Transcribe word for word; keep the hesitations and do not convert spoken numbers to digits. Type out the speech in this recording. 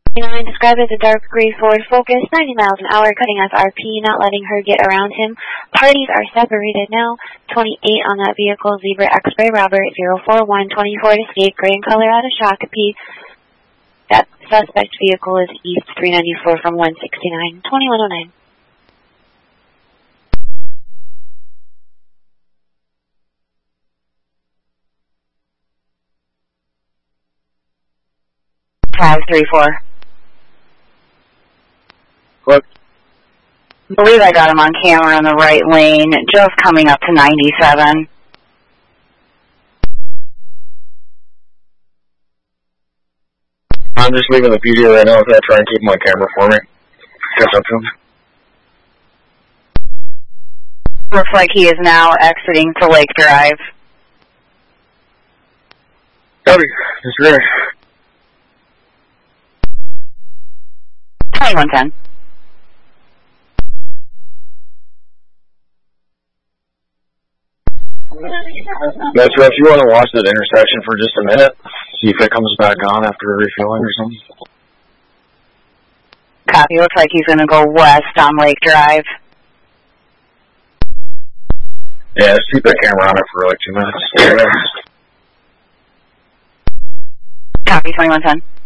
twenty-nine, described as a dark gray Ford Focus, ninety miles an hour, cutting F R P, not letting her get around him. Parties are separated now. twenty-eight on that vehicle, Zebra X-Ray Robert, zero four one, twenty-four Escape, gray in color out of Shakopee. That suspect vehicle is East three ninety-four from one sixty-nine, twenty-one oh nine. five three four. What? I believe I got him on camera in the right lane, just coming up to ninety-seven. I'm just leaving the P D right now. If I try and keep my camera for me. Catch up to him. Looks like he is now exiting to Lake Drive. Copy. That's great. twenty-one ten. That's right. If you want to watch that intersection for just a minute, see if it comes back on after refueling or something. Copy. Looks like he's going to go west on Lake Drive. Yeah, just keep that camera on it for like two minutes. Copy. twenty-one ten.